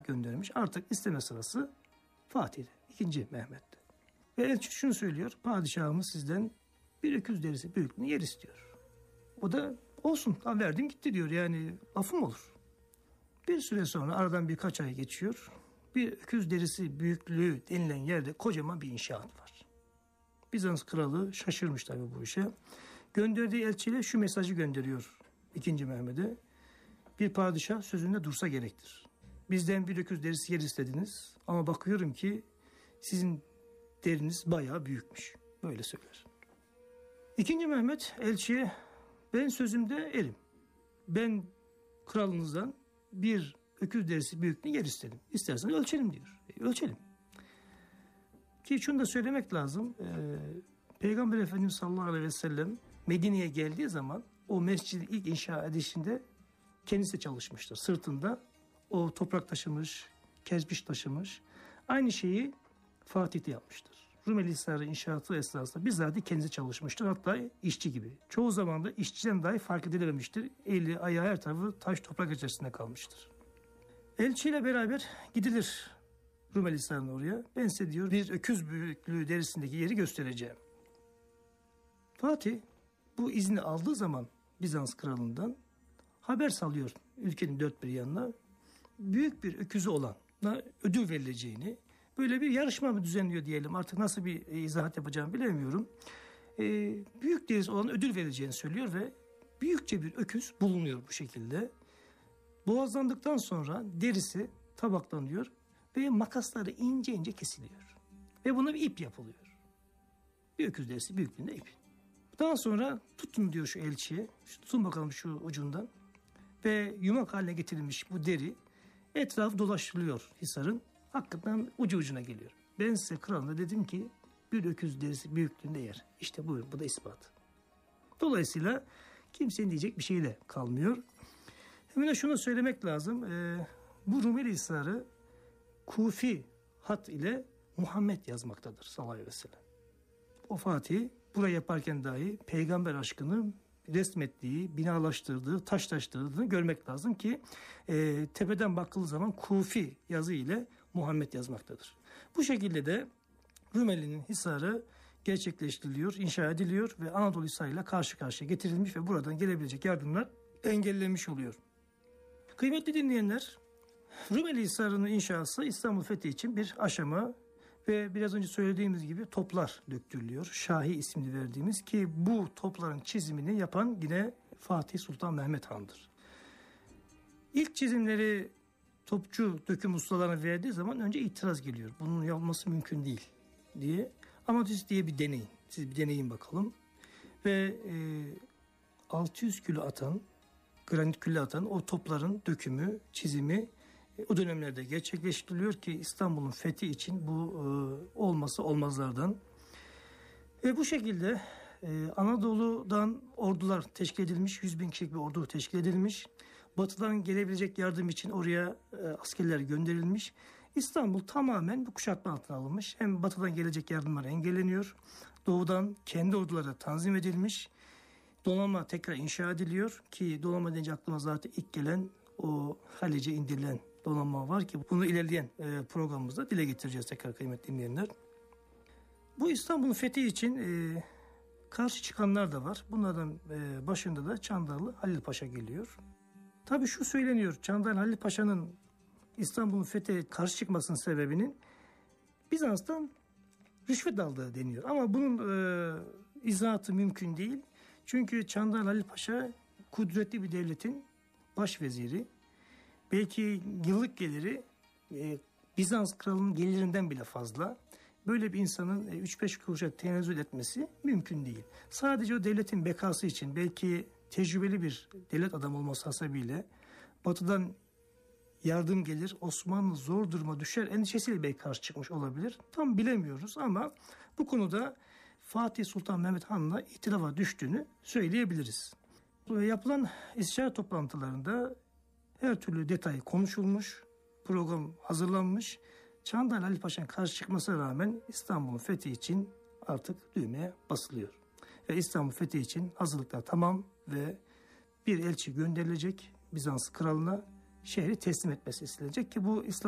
göndermiş. Artık isteme sırası Fatih'te, 2. Mehmet'te. Ve elçi şunu söylüyor: padişahımız sizden bir öküz derisi büyüklüğünde yer istiyor. O da olsun, verdim gitti diyor, yani lafım olur. Bir süre sonra, aradan birkaç ay geçiyor. Bir öküz derisi büyüklüğü denilen yerde kocaman bir inşaat var. Bizans kralı şaşırmış tabii bu işe. Gönderdiği elçiyle şu mesajı gönderiyor 2. Mehmet'e: bir padişah sözünde dursa gerektir. Bizden bir öküz derisi yer istediniz ama bakıyorum ki sizin deriniz bayağı büyükmüş. Böyle söyler. 2. Mehmet elçiye: ben sözümde erim. Ben kralınızdan bir öküz derisi büyüklüğünde yer istedim. İstersen ölçelim diyor. Ölçelim. Ki şunu da söylemek lazım. Peygamber Efendimiz sallallahu aleyhi ve sellem Medine'ye geldiği zaman o mescidi ilk inşa edişinde kendisi çalışmıştır. Sırtında o toprak taşımış, kezbiş taşımış. Aynı şeyi Fatih'te yapmıştır. Rumeli Hisarı inşaatı esnasında bizzat kendisi çalışmıştır. Hatta işçi gibi. Çoğu zaman da işçiden dahi fark edilememiştir. Eli, ayağı, her tarafı taş toprak içerisinde kalmıştır. Elçiyle beraber gidilir Rumeli Hisarı'nın oraya. Ben size diyor bir öküz büyüklüğü derisindeki yeri göstereceğim. Fatih bu izni aldığı zaman Bizans kralından haber salıyor ülkenin dört bir yanına. Büyük bir öküzü olana ödül verileceğini, böyle bir yarışma mı düzenliyor diyelim, artık nasıl bir izahat yapacağımı bilemiyorum. Büyük derisi olan ödül verileceğini söylüyor ve büyükçe bir öküz bulunuyor bu şekilde. Boğazlandıktan sonra derisi tabaklanıyor ve makasları ince ince kesiliyor. Ve buna bir ip yapılıyor. Bir öküz derisi büyüklüğünde ip. Daha sonra tutun diyor şu elçiye. Tutun bakalım şu ucundan. Ve yumak haline getirilmiş bu deri etraf dolaştırılıyor Hisar'ın. Hakikaten ucu ucuna geliyor. Ben size kralına dedim ki bir öküz derisi büyüklüğünde yer. İşte buyurun, bu da ispat. Dolayısıyla kimsenin diyecek bir şey de kalmıyor. Hemen şunu söylemek lazım. Bu Rumeli Hisarı Kufi hat ile Muhammed yazmaktadır sallallahu aleyhi ve sellem. O Fatih burayı yaparken dahi peygamber aşkını resmettiği, binalaştırdığı, taşlaştırdığını görmek lazım ki tepeden bakıldığı zaman Kufi yazı ile Muhammed yazmaktadır. Bu şekilde de Rumeli'nin Hisarı gerçekleştiriliyor, inşa ediliyor ve Anadolu Hisarı ile karşı karşıya getirilmiş ve buradan gelebilecek yardımlar engellenmiş oluyor. Kıymetli dinleyenler, Rumeli Hisarı'nın inşası İstanbul fethi için bir aşama ve biraz önce söylediğimiz gibi toplar döktürülüyor. Şahi ismini verdiğimiz, ki bu topların çizimini yapan yine Fatih Sultan Mehmet Han'dır. İlk çizimleri topçu döküm ustalarına verdiği zaman önce itiraz geliyor. Bunun yapılması mümkün değil diye. Ama siz diye bir deneyin. Siz bir deneyin bakalım. Ve 600 kilo atan, granit külle atan o topların dökümü, çizimi o dönemlerde gerçekleştiriliyor ki İstanbul'un fethi için bu olması olmazlardan. Ve bu şekilde Anadolu'dan ordular teşkil edilmiş, 100.000 kişilik bir ordu teşkil edilmiş. Batı'dan gelebilecek yardım için oraya askerler gönderilmiş. İstanbul tamamen bu kuşatma altına alınmış. Hem Batı'dan gelecek yardımlar engelleniyor. Doğu'dan kendi ordulara tanzim edilmiş. Donanma tekrar inşa ediliyor ki donanma deyince aklıma zaten ilk gelen o Halice indirilen donanma var ki bunu ilerleyen programımızda dile getireceğiz tekrar kıymetli dinleyenler. Bu İstanbul'un fethi için karşı çıkanlar da var. Bunlardan başında da Çandarlı Halil Paşa geliyor. Tabii şu söyleniyor, Çandarlı Halil Paşa'nın İstanbul'un fethe karşı çıkmasının sebebinin Bizans'tan rüşvet aldığı deniyor. Ama bunun izahatı mümkün değil. Çünkü Çandarlı Halil Paşa kudretli bir devletin başveziri. Belki yıllık geliri Bizans kralının gelirinden bile fazla. Böyle bir insanın 3-5 kuruşa tenezzül etmesi mümkün değil. Sadece o devletin bekası için, belki tecrübeli bir devlet adamı olması hasebiyle Batı'dan yardım gelir, Osmanlı zor duruma düşer endişesiyle belki karşı çıkmış olabilir. Tam bilemiyoruz ama bu konuda Fatih Sultan Mehmet Han'la ihtilafa düştüğünü söyleyebiliriz. Yapılan istişare toplantılarında her türlü detay konuşulmuş, program hazırlanmış. Çandarlı Halil Paşa'nın karşı çıkmasına rağmen İstanbul'un fethi için artık düğmeye basılıyor. Ve İstanbul fethi için hazırlıklar tamam ve bir elçi gönderilecek Bizans kralına, şehri teslim etmesi istenecek ki bu İslam